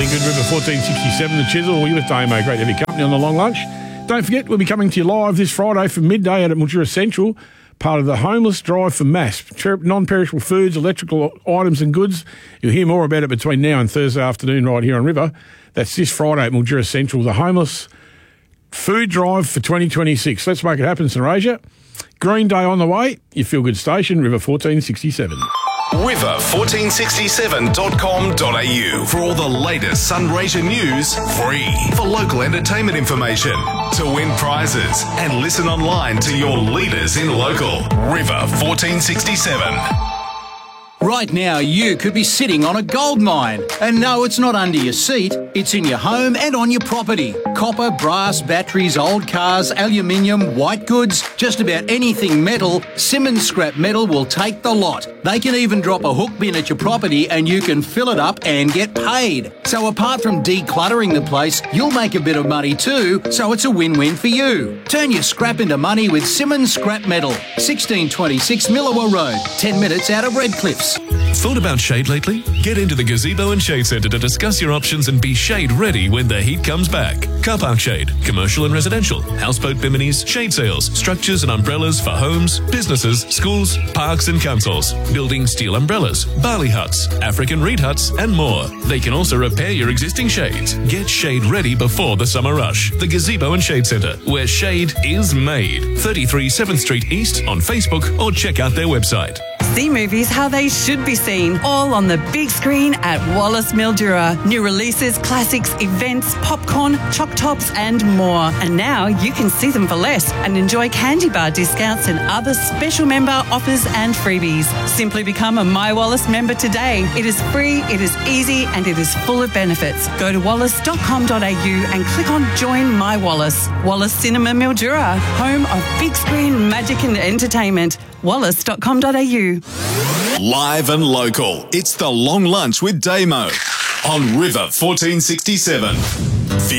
Good River 1467, the Chisel. We're with Damo. Great to have your company on the long lunch. Don't forget, we'll be coming to you live this Friday from midday out at Mildura Central, part of the Homeless Drive for Mass. Non-perishable foods, electrical items and goods. You'll hear more about it between now and Thursday afternoon right here on River. That's this Friday at Mildura Central, the Homeless Food Drive for 2026. Let's make it happen, St. Asia. Green Day on the way. Your feel-good station, River 1467. River1467.com.au for all the latest Sunraysia news, free. For local entertainment information, to win prizes, and listen online to your leaders in local. River 1467. Right now, you could be sitting on a gold mine. And no, it's not under your seat. It's in your home and on your property. Copper, brass, batteries, old cars, aluminium, white goods, just about anything metal, Simmons Scrap Metal will take the lot. They can even drop a hook bin at your property and you can fill it up and get paid. So apart from decluttering the place, you'll make a bit of money too, so it's a win-win for you. Turn your scrap into money with Simmons Scrap Metal. 1626 Millawa Road, 10 minutes out of Redcliffs. Thought about shade lately? Get into the Gazebo and Shade Centre to discuss your options and be shade ready when the heat comes back. Car park shade, commercial and residential, houseboat biminis, shade sails, structures and umbrellas for homes, businesses, schools, parks and councils, building steel umbrellas, barley huts, African reed huts and more. They can also repair your existing shades. Get shade ready before the summer rush. The Gazebo and Shade Centre, where shade is made. 33 7th Street East on Facebook or check out their website. See movies how they should be seen, all on the big screen at Wallace Mildura. New releases, classics, events, popcorn, choc tops and more. And now you can see them for less and enjoy candy bar discounts and other special member offers and freebies. Simply become a My Wallace member today. It is free, it is easy and it is full of benefits. Go to wallace.com.au and click on Join My Wallace. Wallace Cinema Mildura, home of big screen magic and entertainment. wallace.com.au. Live and local. It's the Long Lunch with Damo on River 1467.